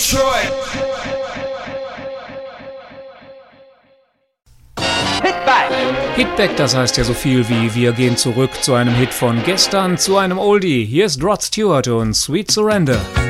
Detroit. Hitback, das heißt ja so viel wie wir gehen zurück zu einem Hit von gestern, zu einem Oldie. Hier ist Rod Stewart und Sweet Surrender.